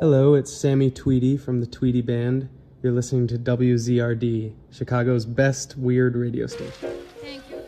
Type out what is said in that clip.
Hello, it's Sammy Tweedy from the Tweedy Band. You're listening to WZRD, Chicago's best weird radio station. Thank you.